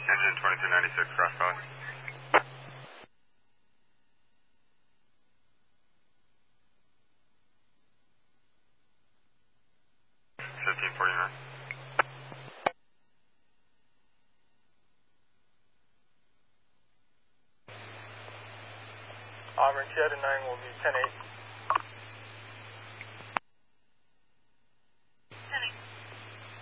Engine 2296, cross calling. 1549. Auburn 209 will be 10-8.